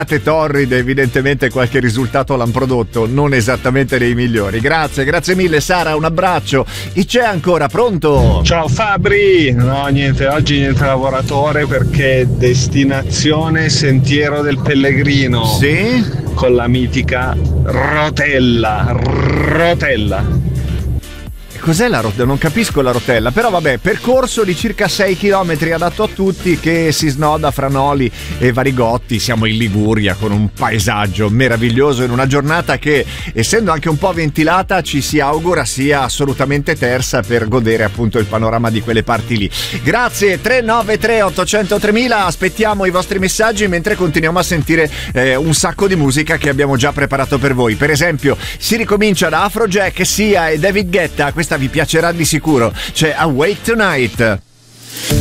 torride, evidentemente qualche risultato l'hanno prodotto, non esattamente dei migliori. Grazie mille Sara, un abbraccio. Chi c'è ancora? Pronto? Ciao Fabri, no niente, oggi niente lavoratore perché destinazione Sentiero del Pellegrino. Sì? Con la mitica Rotella. Cos'è la rotella? Non capisco la rotella, però vabbè, percorso di circa 6 km adatto a tutti che si snoda fra Noli e Varigotti. Siamo in Liguria con un paesaggio meraviglioso in una giornata che, essendo anche un po' ventilata, ci si augura sia assolutamente tersa per godere appunto il panorama di quelle parti lì. Grazie, 393 800 3000, aspettiamo i vostri messaggi mentre continuiamo a sentire un sacco di musica che abbiamo già preparato per voi. Per esempio, si ricomincia da Afrojack, Sia e David Guetta. Questa vi piacerà di sicuro, c'è Awake Tonight.